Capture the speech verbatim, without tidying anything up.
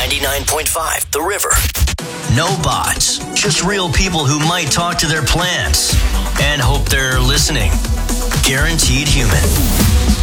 ninety-nine point five The River. No bots, just real people who might talk to their plants and hope they're listening. Guaranteed Human.